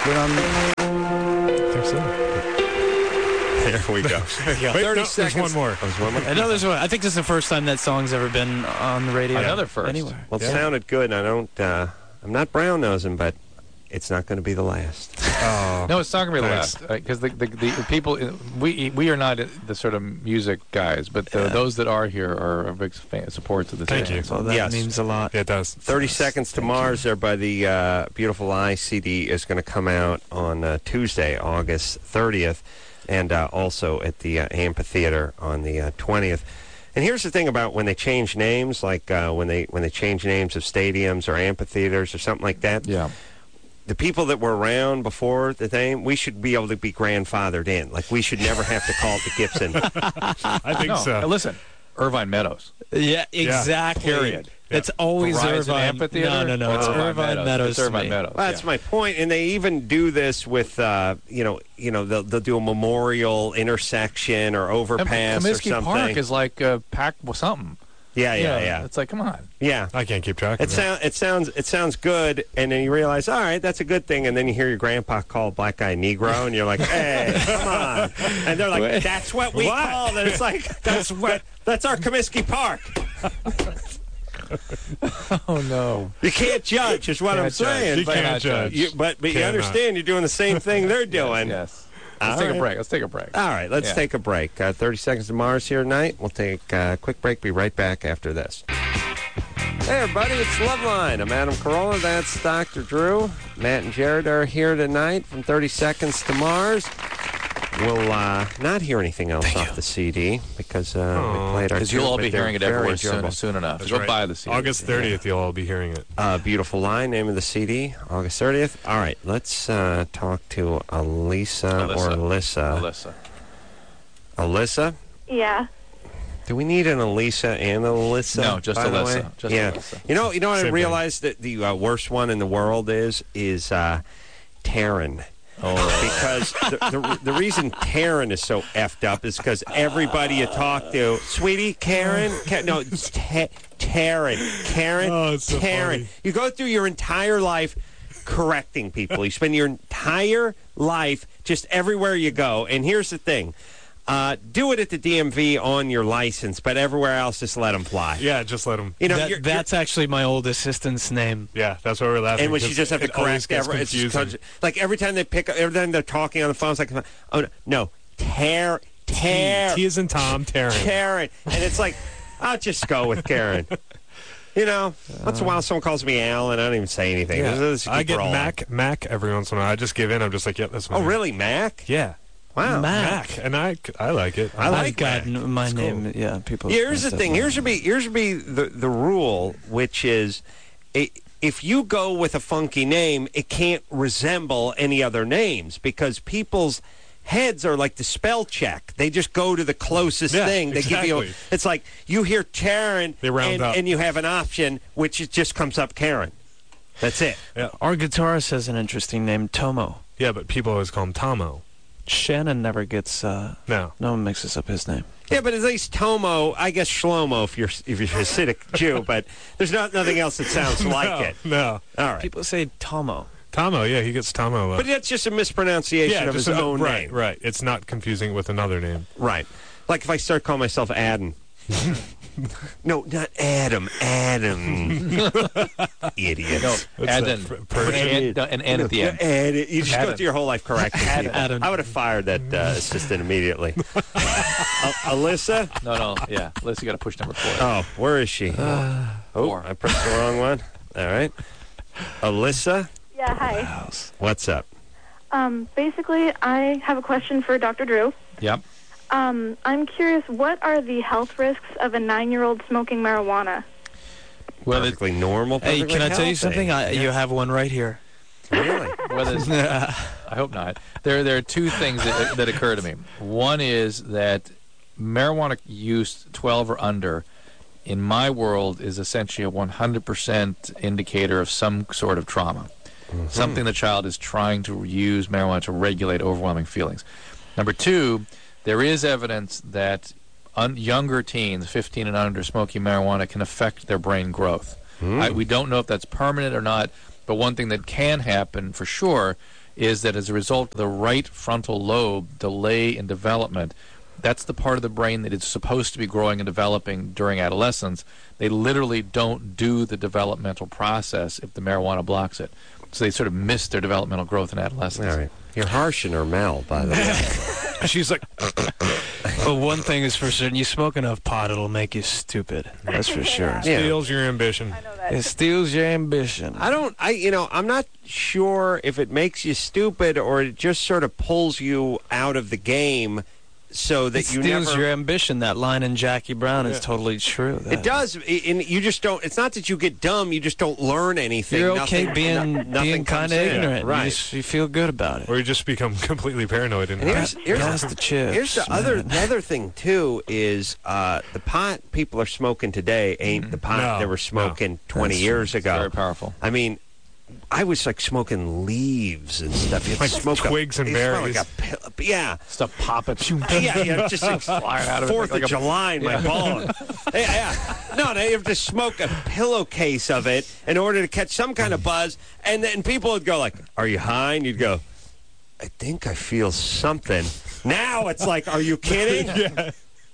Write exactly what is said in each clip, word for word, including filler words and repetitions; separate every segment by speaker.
Speaker 1: But um,
Speaker 2: I think so.
Speaker 3: There we go.
Speaker 1: there you go.
Speaker 2: Wait,
Speaker 3: thirty
Speaker 2: no,
Speaker 3: seconds.
Speaker 2: There's one more.
Speaker 3: There's one more.
Speaker 1: I know there's one. I think this is the first time that song's ever been on the radio.
Speaker 4: Another first.
Speaker 1: Anywhere.
Speaker 3: Well, it
Speaker 2: Yeah.
Speaker 3: sounded good, and I don't, uh, I'm not brown nosing, but it's not going to be the last.
Speaker 2: Oh.
Speaker 4: No, it's not going to be the
Speaker 2: Nice.
Speaker 4: last because the, the the people we we are not the sort of music guys, but the,
Speaker 1: Yeah.
Speaker 4: those that are here are big fan, supporters of the
Speaker 2: Thank
Speaker 4: band.
Speaker 2: you.
Speaker 1: So that
Speaker 3: Yes.
Speaker 1: means a lot.
Speaker 2: Yeah, it does.
Speaker 3: thirty Seconds to Mars there by the uh, Beautiful Lie C D is going to come out on uh, Tuesday, August thirtieth, and uh, also at the uh, Amphitheater on the uh, twentieth. And here's the thing about when they change names, like uh, when they when they change names of stadiums or amphitheaters or something like that.
Speaker 4: Yeah.
Speaker 3: The people that were around before the name, we should be able to be grandfathered in. Like, we should never have to call it the Gibson.
Speaker 2: I think
Speaker 4: No,
Speaker 2: so.
Speaker 4: listen, Irvine Meadows.
Speaker 1: Yeah, exactly.
Speaker 4: Period.
Speaker 1: It's always
Speaker 4: Verizon
Speaker 1: Irvine.
Speaker 4: Amphitheater?
Speaker 1: No, no, no.
Speaker 4: Or
Speaker 1: It's
Speaker 4: Irvine
Speaker 1: Irvine
Speaker 4: Meadows.
Speaker 1: Meadows.
Speaker 4: It's Irvine
Speaker 1: to me.
Speaker 4: Meadows.
Speaker 3: Well, that's
Speaker 4: yeah.
Speaker 3: my point, and they even do this with, uh, you know, you know, they'll, they'll do a memorial intersection or overpass or
Speaker 4: Comiskey
Speaker 3: something.
Speaker 4: Park is like uh, packed with something.
Speaker 3: yeah,
Speaker 4: You
Speaker 3: yeah,
Speaker 4: know,
Speaker 3: yeah,
Speaker 4: It's like, come on.
Speaker 3: yeah.
Speaker 2: I can't keep track
Speaker 3: It
Speaker 2: of it.
Speaker 3: sounds, it sounds, it sounds good, and then you realize, all right, that's a good thing, and then you hear your grandpa call a black guy Negro, and you're like, hey, come on, and they're like, that's what we
Speaker 2: What?
Speaker 3: call it. It's like that's what that's our Comiskey Park.
Speaker 4: Oh, no.
Speaker 3: You can't judge, is what
Speaker 4: Can't
Speaker 3: I'm
Speaker 4: judge.
Speaker 3: saying.
Speaker 2: You
Speaker 3: but,
Speaker 2: can't judge.
Speaker 3: You, but but you
Speaker 2: Cannot.
Speaker 3: understand, you're doing the same thing they're doing.
Speaker 4: Yes.
Speaker 3: All
Speaker 4: Let's take
Speaker 3: right.
Speaker 4: a break. Let's take a break.
Speaker 3: All right, let's
Speaker 4: Yeah.
Speaker 3: take a break. Uh, thirty Seconds to Mars here tonight. We'll take a quick break. Be right back after this. Hey, everybody, it's Loveline. I'm Adam Carolla. That's Doctor Drew. Matt and Jared are here tonight from thirty Seconds to Mars. We'll uh, not hear anything else
Speaker 1: Thank
Speaker 3: off
Speaker 1: you.
Speaker 3: the C D because uh,
Speaker 2: Aw.
Speaker 3: we played our
Speaker 4: Because you'll
Speaker 3: tune,
Speaker 4: all
Speaker 3: but
Speaker 4: be
Speaker 3: they're
Speaker 4: hearing it
Speaker 3: very
Speaker 4: everywhere soon,
Speaker 3: enjoyable.
Speaker 4: soon enough.
Speaker 2: That's
Speaker 4: Go
Speaker 2: right.
Speaker 4: buy the C D.
Speaker 2: August thirtieth, you'll all be hearing it.
Speaker 3: Uh, Beautiful Lie, name of the C D, August thirtieth. All right, let's uh, talk to Elisa or Alyssa.
Speaker 4: Alyssa.
Speaker 3: Alyssa?
Speaker 5: Yeah.
Speaker 3: Do we need an Elisa and an Alyssa?
Speaker 4: No, just
Speaker 3: by the
Speaker 4: Alyssa.
Speaker 3: way?
Speaker 4: Just
Speaker 3: yeah.
Speaker 4: Alyssa.
Speaker 3: You know, you know what I
Speaker 2: Same thing.
Speaker 3: realized that the uh, worst one in the world is is uh, Taryn.
Speaker 4: Oh.
Speaker 3: Because the, the the reason Taryn is so effed up is because everybody you talk to, sweetie, Karen, Ka- no, it's Ta- Taryn, Karen,
Speaker 2: Oh, it's so
Speaker 3: Taryn.
Speaker 2: funny.
Speaker 3: You go through your entire life correcting people. You spend your entire life just everywhere you go. And here's the thing. Uh, do it at the D M V on your license, but everywhere else, just let them fly.
Speaker 2: Yeah, just let them.
Speaker 3: You know,
Speaker 1: That-
Speaker 3: you're,
Speaker 1: that's actually my old assistant's name.
Speaker 2: Yeah, that's why we're laughing.
Speaker 3: and when you
Speaker 2: because
Speaker 3: just have to
Speaker 2: it always
Speaker 3: correct
Speaker 2: gets
Speaker 3: every, it's just
Speaker 2: confusing.
Speaker 3: cons- like every time they pick up, every time they're talking on the phone, it's like, oh no, no, tear, tear,
Speaker 2: T is in Tom, Taryn.
Speaker 3: Karen, and it's like, I'll just go with Karen. You know, once in a while someone calls me Al, and I don't even say anything.
Speaker 2: Yeah.
Speaker 3: Let's just
Speaker 2: I
Speaker 3: keep
Speaker 2: get
Speaker 3: rolling.
Speaker 2: Mac, Mac every once in a while. I just give in. I'm just like, yeah, that's my
Speaker 3: Oh,
Speaker 2: name.
Speaker 3: really, Mac?
Speaker 2: Yeah,
Speaker 3: Wow.
Speaker 1: Mac.
Speaker 2: Mac, and I, I like it.
Speaker 3: I like
Speaker 1: I've gotten
Speaker 3: Mac.
Speaker 1: my
Speaker 2: It's
Speaker 1: name.
Speaker 2: cool.
Speaker 1: Yeah, people.
Speaker 3: Here's the
Speaker 1: messed up
Speaker 3: thing.
Speaker 1: my
Speaker 3: Here's should be here's should be the the rule, which is, i if you go with a funky name, it can't resemble any other names because people's heads are like the spell check. They just go to the closest
Speaker 2: Yeah,
Speaker 3: thing. They give you.
Speaker 2: exactly.
Speaker 3: It's like you hear Karen,
Speaker 2: They round
Speaker 3: and,
Speaker 2: up.
Speaker 3: and you have an option, which it just comes up Karen. That's it.
Speaker 1: Our guitarist has an interesting name, Tomo.
Speaker 2: Yeah, but people always call him Tomo.
Speaker 1: Shannon never gets. Uh,
Speaker 2: No.
Speaker 1: no one mixes up his name.
Speaker 3: Yeah, but at least Tomo, I guess Shlomo if you're if you're a Hasidic Jew, but there's not nothing else that sounds like
Speaker 2: no,
Speaker 3: it.
Speaker 2: No.
Speaker 3: All right.
Speaker 1: People say Tomo.
Speaker 2: Tomo, yeah, he gets Tomo. Uh,
Speaker 3: But that's just a mispronunciation
Speaker 2: yeah,
Speaker 3: of
Speaker 2: just
Speaker 3: his
Speaker 2: an-
Speaker 3: own
Speaker 2: right,
Speaker 3: name.
Speaker 2: right. It's not confusing with another name.
Speaker 3: Right. Like if I start calling myself Adam. No, not Adam. Adam. Idiots.
Speaker 4: No,
Speaker 2: What's
Speaker 4: Aden.
Speaker 2: that, Fr-
Speaker 4: Put
Speaker 2: Persian?
Speaker 4: an N- no, an N at the end.
Speaker 3: Adam. You just go
Speaker 4: Adam.
Speaker 3: through your whole life correcting people.
Speaker 1: Adam.
Speaker 3: I would have fired that uh, assistant immediately. uh, Alyssa?
Speaker 4: No, no, yeah. Alyssa, you got to push number four.
Speaker 3: Oh, where is she? oh,
Speaker 4: Four.
Speaker 3: I pressed the wrong one. All right. Alyssa,
Speaker 5: Yeah, hi.
Speaker 3: what's up?
Speaker 5: Um, basically, I have a question for Doctor Drew.
Speaker 4: Yep.
Speaker 5: Um, I'm curious, what are the health risks of a nine-year-old smoking marijuana?
Speaker 4: Well, it,
Speaker 3: Perfectly normal.
Speaker 1: Hey,
Speaker 3: perfectly
Speaker 1: can I tell you
Speaker 3: healthy.
Speaker 1: something? I, You have one right here.
Speaker 3: Really?
Speaker 4: well, there's- I hope not. There, there are two things that, that occur to me. One is that marijuana use twelve or under, in my world, is essentially a one hundred percent indicator of some sort of trauma.
Speaker 3: Mm-hmm.
Speaker 4: Something the child is trying to use marijuana to regulate overwhelming feelings. Number two, there is evidence that un- younger teens, fifteen and under, smoking marijuana can affect their brain growth.
Speaker 3: Mm.
Speaker 4: I, we don't know if that's permanent or not, but one thing that can happen for sure is that as a result of the right frontal lobe delay in development, that's the part of the brain that is supposed to be growing and developing during adolescence. They literally don't do the developmental process if the marijuana blocks it. So they sort of miss their developmental growth in adolescence.
Speaker 3: All right. You're harshing her, Mel, by the way.
Speaker 1: She's like, well, one thing is for certain, you smoke enough pot, it'll make you stupid. That's for sure.
Speaker 3: Yeah.
Speaker 2: Steals your ambition.
Speaker 5: I know that.
Speaker 1: It steals your ambition.
Speaker 3: I don't, I, you know, I'm not sure if it makes you stupid or it just sort of pulls you out of the game so that
Speaker 1: It
Speaker 3: you
Speaker 1: steals
Speaker 3: never...
Speaker 1: your ambition. That line in Jackie Brown
Speaker 2: Yeah.
Speaker 1: is totally true. That-
Speaker 3: It does, I- and you just don't. It's not that you get dumb; you just don't learn anything.
Speaker 1: You're okay
Speaker 3: Nothing-
Speaker 1: being
Speaker 3: no- nothing
Speaker 1: being
Speaker 3: comes
Speaker 1: kind of
Speaker 3: in.
Speaker 1: ignorant.
Speaker 3: right?
Speaker 1: You, just, you feel good about it.
Speaker 2: Or you just become completely paranoid. And
Speaker 3: And here's here's,
Speaker 1: Pass the chips.
Speaker 3: here's the other
Speaker 1: man.
Speaker 3: the other thing too is uh, the pot people are smoking today ain't the pot
Speaker 2: No,
Speaker 3: they were smoking twenty
Speaker 1: That's
Speaker 3: years
Speaker 4: It's
Speaker 3: ago.
Speaker 4: very powerful.
Speaker 3: I mean, I was like smoking leaves and stuff. You
Speaker 2: Like
Speaker 3: smoke
Speaker 2: twigs
Speaker 3: a,
Speaker 2: and
Speaker 3: you smell like
Speaker 2: berries.
Speaker 3: a pill- yeah.
Speaker 4: Stuff popping.
Speaker 3: Yeah, yeah, just like
Speaker 4: Flying out of it
Speaker 3: Fourth
Speaker 4: like
Speaker 3: of
Speaker 4: a-
Speaker 3: July in my bone. yeah, yeah. No, they have to smoke a pillowcase of it in order to catch some kind of buzz, and then people would go like, "Are you high?" And you'd go, "I think I feel something." Now it's like, "Are you kidding?"
Speaker 2: yeah.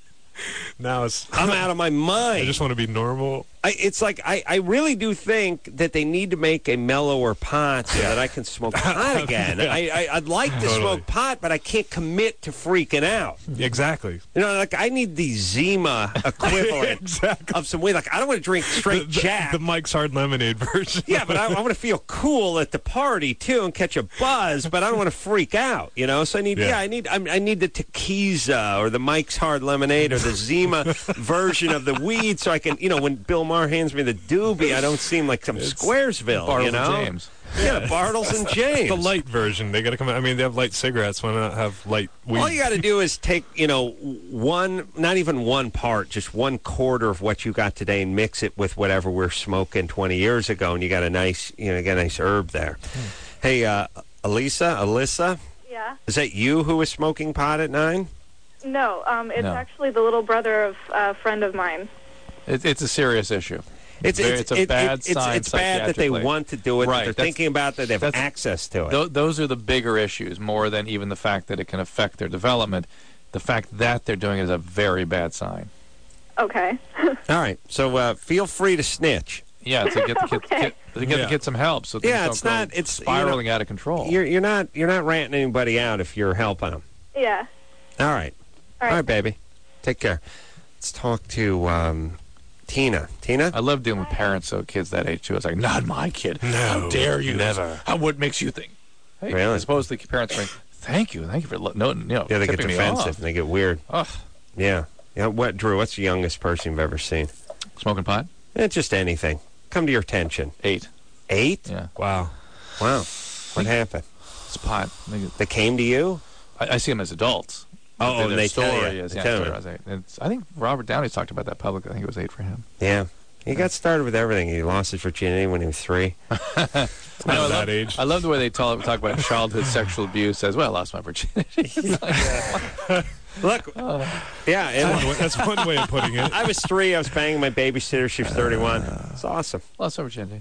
Speaker 2: Now it's.
Speaker 3: I'm out of my
Speaker 2: I
Speaker 3: mind.
Speaker 2: just want to be normal.
Speaker 3: I, it's like I, I really do think that they need to make a mellower pot so that I can smoke pot again. I, I I'd like to
Speaker 2: Totally.
Speaker 3: smoke pot, but I can't commit to freaking out.
Speaker 2: Exactly.
Speaker 3: You know, like I need the Zima equivalent
Speaker 2: Exactly.
Speaker 3: of some weed. Like I don't want to drink straight
Speaker 2: The,
Speaker 3: Jack.
Speaker 2: the Mike's Hard Lemonade version.
Speaker 3: yeah, but I, I want to feel cool at the party too and catch a buzz. But I don't want to freak out. You know, so I need yeah,
Speaker 2: Yeah.
Speaker 3: I need I, I need the Tequiza or the Mike's Hard Lemonade or the Zima version of the weed, so I can you know when Bill Maher hands me the doobie, I don't seem like some Squaresville.
Speaker 4: Bartles
Speaker 3: you know,
Speaker 4: and James.
Speaker 3: yeah, Bartles and James.
Speaker 2: The light version. They got to come out. I mean, they have light cigarettes. Why not have light weed?
Speaker 3: All you got to do is take, you know, one, not even one part, just one quarter of what you got today and mix it with whatever we're smoking twenty years ago, and you got a nice, you know, you got a nice herb there. Hey, uh, Elisa, Alyssa,
Speaker 5: Yeah.
Speaker 3: is that you who was smoking pot at nine?
Speaker 5: No, um, it's
Speaker 4: No.
Speaker 5: actually the little brother of a friend of mine.
Speaker 4: It, it's a serious issue.
Speaker 3: It's
Speaker 4: Very-
Speaker 3: it's
Speaker 4: it's a
Speaker 3: it-
Speaker 4: bad
Speaker 3: it- it's,
Speaker 4: sign
Speaker 3: it's bad that they
Speaker 4: psychiatrically.
Speaker 3: want to do it.
Speaker 4: Right,
Speaker 3: That they're
Speaker 4: that's-
Speaker 3: thinking about that they have
Speaker 4: that's-
Speaker 3: access to it.
Speaker 4: Th- those are the bigger issues, more than even the fact that it can affect their development. The fact that they're doing it is a very bad sign.
Speaker 5: Okay.
Speaker 3: All right, so uh, feel free to snitch.
Speaker 4: Yeah, to get the kid,
Speaker 5: Okay.
Speaker 4: kid, to get
Speaker 2: Yeah.
Speaker 4: the kid some help, so things
Speaker 3: Yeah,
Speaker 4: don't
Speaker 3: it's
Speaker 4: go
Speaker 3: not- it's, you know,
Speaker 4: spiraling out of control.
Speaker 3: You're you're not you're not ranting anybody out if you're helping them.
Speaker 5: Yeah.
Speaker 3: All right.
Speaker 5: All
Speaker 3: All
Speaker 5: right.
Speaker 3: right, baby. Take care. Let's talk to um, Tina. Tina?
Speaker 4: I love dealing with parents of kids that age too. It's like, not my kid.
Speaker 2: No,
Speaker 4: How dare you?
Speaker 2: never.
Speaker 4: How, what makes you think? Hey,
Speaker 3: Really?
Speaker 4: As opposed to the parents going, thank you, thank you for lo- no, you know,
Speaker 3: Yeah, they get
Speaker 4: tipping me
Speaker 3: defensive
Speaker 4: off.
Speaker 3: and they get weird.
Speaker 4: Ugh.
Speaker 3: Yeah. Yeah. What, Drew, what's the youngest person you've ever seen?
Speaker 4: Smoking pot?
Speaker 3: Eh, just anything. Come to your attention.
Speaker 4: Eight.
Speaker 3: Eight?
Speaker 4: Yeah,
Speaker 2: Wow.
Speaker 3: Wow. What happened?
Speaker 4: it's pot. They-
Speaker 3: They came to you?
Speaker 4: I, I see them as adults.
Speaker 3: Oh,
Speaker 4: Their
Speaker 3: and they tell
Speaker 4: story
Speaker 3: you.
Speaker 4: is,
Speaker 3: They
Speaker 4: yeah,
Speaker 3: tell
Speaker 4: story
Speaker 3: you.
Speaker 4: was eight. It's, I think Robert Downey's talked about that publicly. I think it was eight for him.
Speaker 3: Yeah. He got started with everything. He lost his virginity when he was three.
Speaker 4: I
Speaker 2: At
Speaker 4: know, I
Speaker 2: that
Speaker 4: love,
Speaker 2: age.
Speaker 4: I love the way they talk, talk about childhood sexual abuse as well. I lost my virginity. It's like,
Speaker 3: Look.
Speaker 4: oh.
Speaker 3: Yeah.
Speaker 2: That's
Speaker 3: And
Speaker 2: one, way, that's one way of putting it.
Speaker 3: I was three. I was banging my babysitter. She was thirty-one. It's awesome.
Speaker 4: Lost my virginity.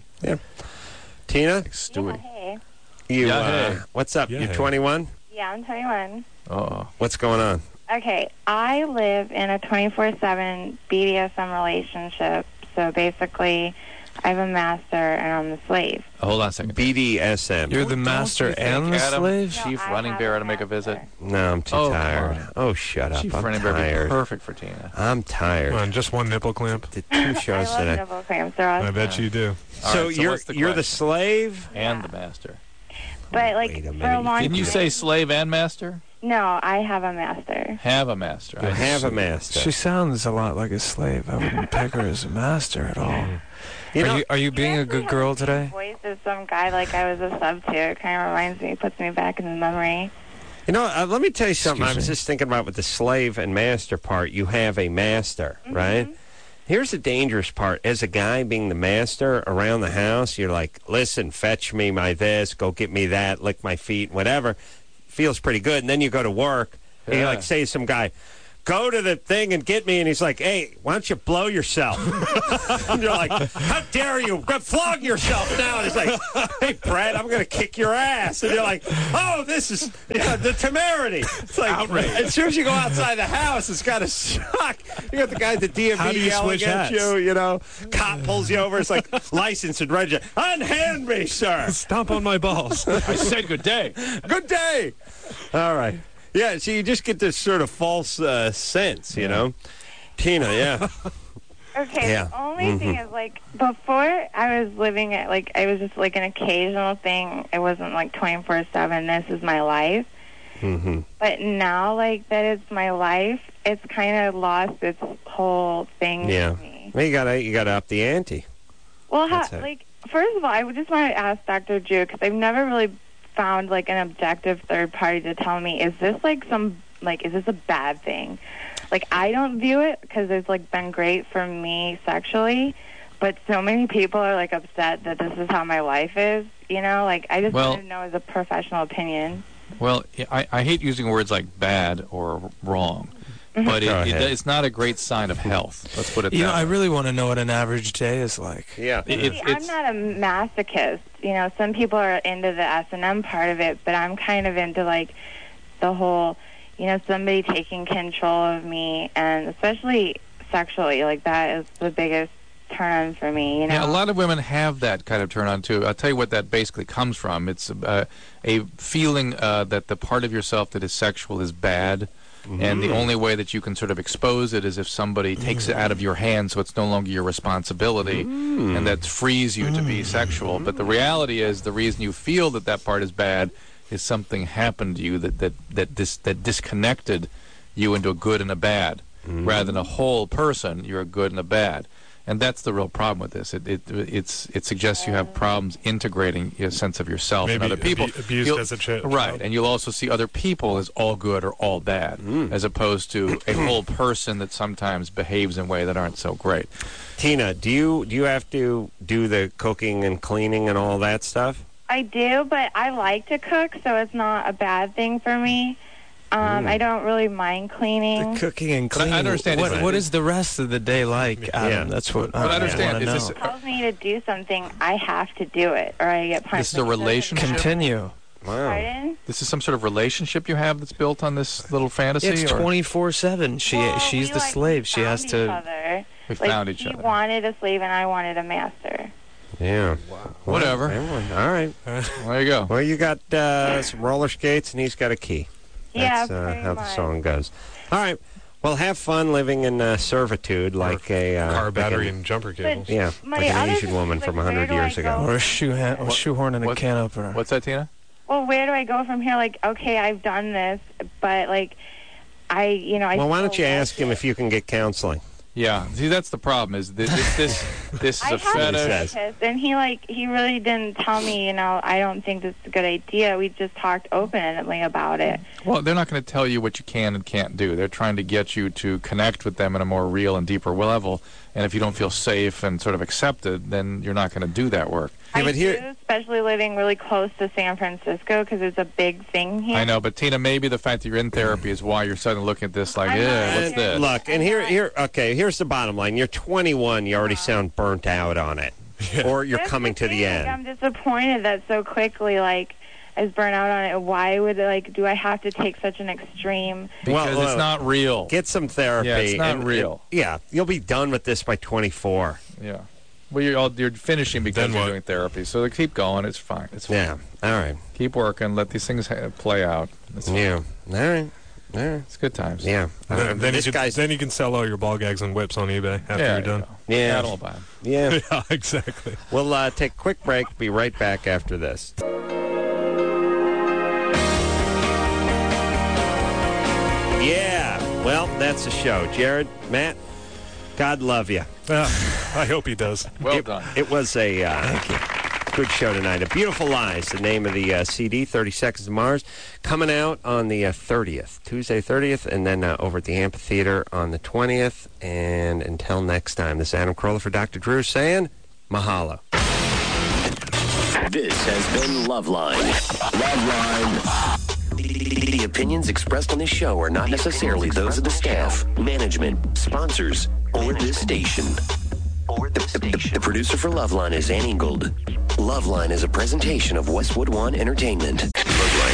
Speaker 3: Tina?
Speaker 4: Like Stewie.
Speaker 6: Hey.
Speaker 3: You,
Speaker 4: Yeah,
Speaker 3: uh,
Speaker 4: hey.
Speaker 3: what's up?
Speaker 2: Yeah,
Speaker 3: You're
Speaker 2: hey.
Speaker 3: twenty-one?
Speaker 6: Yeah, I'm twenty-one.
Speaker 4: Oh,
Speaker 3: What's going on?
Speaker 6: Okay, I live in a twenty-four seven B D S M relationship. So basically, I'm a master and I'm the slave.
Speaker 4: hold on a second.
Speaker 3: B D S M.
Speaker 1: You're the
Speaker 4: Don't
Speaker 1: master
Speaker 4: you think,
Speaker 1: and the
Speaker 4: Adam,
Speaker 1: slave?
Speaker 4: Chief
Speaker 6: No, I
Speaker 4: Running
Speaker 6: have
Speaker 4: Bear
Speaker 6: a
Speaker 4: to make a visit.
Speaker 6: master.
Speaker 3: No, I'm too
Speaker 4: Oh,
Speaker 3: tired.
Speaker 4: come on.
Speaker 3: Oh, shut up.
Speaker 4: Chief
Speaker 3: I'm
Speaker 4: Running Bear would be
Speaker 3: tired.
Speaker 4: perfect for Tina.
Speaker 3: I'm tired.
Speaker 2: Come on, just one nipple clamp.
Speaker 3: Did two shows
Speaker 6: I love
Speaker 3: today.
Speaker 6: nipple clamps. They're
Speaker 2: I
Speaker 6: awesome.
Speaker 2: bet you do.
Speaker 4: All
Speaker 3: So,
Speaker 4: right, so
Speaker 3: you're
Speaker 4: what's the
Speaker 3: you're the
Speaker 4: question?
Speaker 3: slave?
Speaker 4: And the master.
Speaker 6: But like
Speaker 3: Wait a
Speaker 6: for
Speaker 3: minute.
Speaker 6: a long
Speaker 4: Didn't you
Speaker 6: time-
Speaker 4: say slave and master?
Speaker 6: No, I have a master.
Speaker 4: Have a master.
Speaker 3: You
Speaker 4: I
Speaker 3: have a
Speaker 4: see.
Speaker 3: master.
Speaker 1: She sounds a lot like a slave. I wouldn't peg her as a master at all.
Speaker 3: You know,
Speaker 1: are you are you being
Speaker 6: He
Speaker 1: a
Speaker 6: actually
Speaker 1: good
Speaker 6: has
Speaker 1: girl
Speaker 6: the
Speaker 1: today?
Speaker 6: Voice of some guy like I was a sub to. It kind of reminds me, puts me back in the memory.
Speaker 3: you know uh, let me tell you something. I
Speaker 1: Excuse
Speaker 3: was
Speaker 1: me.
Speaker 3: just thinking about with the slave and master part. You have a master, right? Here's the dangerous part. As a guy being the master around the house, you're like, listen, fetch me my this, go get me that, lick my feet, whatever. Feels pretty good. And then you go to work, and you
Speaker 4: Yeah.
Speaker 3: like say to some guy, go to the thing and get me. And he's like, hey, why don't you blow yourself? And you're like, how dare you? Go flog yourself now. And he's like, hey, Brad, I'm going to kick your ass. And you're like, oh, this is yeah, the temerity. It's like, outrage. As soon as you go outside the house, it's got a shock. You got the guy at the D M V yelling at you, you know. Cop pulls you over. It's like, license and register. Unhand me, sir.
Speaker 2: Stomp on my balls.
Speaker 4: I said good day.
Speaker 3: Good day. All right. Yeah, so you just get this sort of false uh, sense, you yeah. know. Tina, yeah.
Speaker 6: Okay,
Speaker 3: yeah.
Speaker 6: the only
Speaker 3: mm-hmm.
Speaker 6: thing is, like, before I was living it, like, I was just, like, an occasional thing. It wasn't, like, twenty-four seven, this is my life.
Speaker 3: Mm-hmm.
Speaker 6: But now, like, that it's my life, it's kind of lost its whole thing
Speaker 3: yeah.
Speaker 6: for me.
Speaker 3: Well, you gotta, you gotta up the ante.
Speaker 6: Well, how, like, first of all, I would just want to ask Doctor Drew, because I've never really found, like, an objective third party to tell me, is this, like, some, like, is this a bad thing? Like, I don't view it, because it's, like, been great for me sexually, but so many people are, like, upset that this is how my life is, you know? Like, I just
Speaker 4: well,
Speaker 6: want to know as a professional opinion.
Speaker 4: Well, I, I hate using words like bad or wrong. But it, it, it's not a great sign of health. Let's put it that
Speaker 1: You know,
Speaker 4: way.
Speaker 1: I really want to know what an average day is like.
Speaker 3: Yeah.
Speaker 4: It,
Speaker 6: See,
Speaker 4: it's,
Speaker 6: I'm
Speaker 4: it's,
Speaker 6: not a masochist. You know, some people are into the S and M part of it, but I'm kind of into, like, the whole, you know, somebody taking control of me, and especially sexually. Like, that is the biggest turn on for me, you know?
Speaker 4: Yeah, a lot of women have that kind of turn on, too. I'll tell you what that basically comes from. It's uh, a feeling uh, that the part of yourself that is sexual is bad. Mm-hmm. And the only way that you can sort of expose it is if somebody takes it out of your hands, so it's no longer your responsibility, mm. and that frees you to be sexual. But the reality is, the reason you feel that that part is bad is something happened to you that that that dis, that disconnected you into a good and a bad, mm. rather than a whole person. You're a good and a bad. And that's the real problem with this. It it it's it suggests you have problems integrating your sense of yourself
Speaker 2: Maybe
Speaker 4: and other people.
Speaker 2: Abu- abused
Speaker 4: You'll,
Speaker 2: as a child.
Speaker 4: Right, and you'll also see other people as all good or all bad,
Speaker 3: mm.
Speaker 4: as opposed to a whole person that sometimes behaves in ways that aren't so great.
Speaker 3: Tina, do you do you have to do the cooking and cleaning and all that stuff?
Speaker 6: I do, but I like to cook, so it's not a bad thing for me. Um,
Speaker 3: Mm.
Speaker 6: I don't really mind cleaning.
Speaker 1: The cooking and
Speaker 4: But I
Speaker 1: cleaning.
Speaker 4: understand
Speaker 1: What,
Speaker 4: it's-
Speaker 1: what is the rest of the day like, Adam?
Speaker 3: Yeah.
Speaker 1: That's what
Speaker 4: But I understand,
Speaker 1: want to
Speaker 4: is
Speaker 1: know.
Speaker 4: this-
Speaker 6: If it tells me to do something, I have to do it, or I get punished.
Speaker 4: This is a relationship?
Speaker 1: Continue.
Speaker 3: Wow.
Speaker 6: Pardon?
Speaker 4: This is some sort of relationship you have that's built on this little fantasy?
Speaker 1: It's
Speaker 4: or?
Speaker 1: twenty-four seven. She
Speaker 6: Well,
Speaker 1: she's
Speaker 6: we,
Speaker 1: the
Speaker 6: like,
Speaker 1: slave. She
Speaker 6: found
Speaker 1: has
Speaker 6: each
Speaker 1: to.
Speaker 6: other.
Speaker 4: We
Speaker 6: Like,
Speaker 4: found each
Speaker 6: he
Speaker 4: other.
Speaker 6: wanted a slave, and I wanted a master.
Speaker 3: Yeah.
Speaker 4: Whatever.
Speaker 3: Everyone- All right.
Speaker 4: There you go.
Speaker 3: Well, you got uh, some roller skates, and he's got a key.
Speaker 6: Yeah,
Speaker 3: That's uh,
Speaker 6: pretty
Speaker 3: how the
Speaker 6: much.
Speaker 3: song goes. All right. Well, have fun living in uh, servitude like a uh,
Speaker 2: Car
Speaker 3: like
Speaker 2: battery
Speaker 3: a-
Speaker 2: and jumper cables.
Speaker 3: yeah,
Speaker 6: My
Speaker 3: like an
Speaker 6: other
Speaker 3: Asian
Speaker 6: thing
Speaker 3: woman
Speaker 6: is,
Speaker 3: from
Speaker 6: like,
Speaker 3: a hundred
Speaker 6: where do
Speaker 3: years
Speaker 6: I
Speaker 3: ago.
Speaker 6: go?
Speaker 1: Or a shoe ha- or
Speaker 4: What-
Speaker 1: shoehorn in a
Speaker 4: what-
Speaker 1: can opener.
Speaker 4: What's that, Tina?
Speaker 6: Well, where do I go from here? Like, okay, I've done this, but, like, I, you know, I
Speaker 3: Well, why don't you
Speaker 6: still
Speaker 3: ask him
Speaker 6: like
Speaker 3: if you can get counseling?
Speaker 4: Yeah. See, that's the problem. Is this this this, this is
Speaker 6: I
Speaker 4: a
Speaker 6: have
Speaker 3: he
Speaker 6: a
Speaker 4: fetish?
Speaker 3: says.
Speaker 6: therapist, and he like he really didn't tell me. You know, I don't think this is a good idea. We just talked openly about it.
Speaker 4: Well, they're not going to tell you what you can and can't do. They're trying to get you to connect with them in a more real and deeper level. And if you don't feel safe and sort of accepted, then you're not going to do that work.
Speaker 3: Yeah,
Speaker 6: I
Speaker 3: but here-
Speaker 6: do, especially living really close to San Francisco, because it's a big thing here.
Speaker 4: I know, but Tina, maybe the fact that you're in therapy is why you're suddenly looking at this like,
Speaker 6: I'm
Speaker 4: yeah,
Speaker 6: not
Speaker 4: what's
Speaker 6: either.
Speaker 4: this?
Speaker 3: Look, and here, here, okay, here's the bottom line. You're twenty-one. You already sound burnt out on it, or you're
Speaker 6: That's
Speaker 3: coming
Speaker 6: the
Speaker 3: to the
Speaker 6: thing, like,
Speaker 3: end.
Speaker 6: I'm disappointed that so quickly, like, I was burnt out on it. Why would like do I have to take such an extreme?
Speaker 4: Because
Speaker 3: Well,
Speaker 4: it's
Speaker 3: uh,
Speaker 4: not real.
Speaker 3: Get some therapy.
Speaker 4: Yeah, it's not
Speaker 3: and-
Speaker 4: real.
Speaker 3: and- yeah, you'll be done with this by twenty-four.
Speaker 4: Yeah. Well, you're all, you're finishing because
Speaker 2: Then
Speaker 4: you're
Speaker 2: what?
Speaker 4: doing therapy. So keep going. It's fine. It's fine.
Speaker 3: Yeah. All right.
Speaker 4: Keep working. Let these things ha- play out. It's fine.
Speaker 3: Yeah. All right. All right.
Speaker 4: It's good times.
Speaker 3: Yeah.
Speaker 2: And then,
Speaker 3: Uh,
Speaker 2: then, you
Speaker 3: this
Speaker 2: can,
Speaker 3: guy's.
Speaker 2: then you can sell all your ball gags and whips on eBay after
Speaker 4: Yeah,
Speaker 2: you're done.
Speaker 4: You
Speaker 3: Yeah.
Speaker 4: know. I'll buy 'em.
Speaker 3: Yeah.
Speaker 2: Yeah, exactly.
Speaker 3: We'll uh, take a quick break. Be right back after this. Yeah. Well, that's the show. Jared, Matt, God love you.
Speaker 2: Uh, I hope he does.
Speaker 4: Well
Speaker 3: it,
Speaker 4: done.
Speaker 3: It was a uh, good show tonight. A Beautiful Lies, the name of the uh, C D, thirty Seconds to Mars, coming out on the uh, thirtieth, Tuesday thirtieth, and then uh, over at the Amphitheater on the twentieth. And until next time, this is Adam Carolla for Doctor Drew saying mahalo.
Speaker 7: This has been Loveline. Loveline. The opinions expressed on this show are not necessarily those of the staff, management, sponsors, or this station. The, the, the producer for Loveline is Ann Ingold. Loveline is a presentation of Westwood One Entertainment.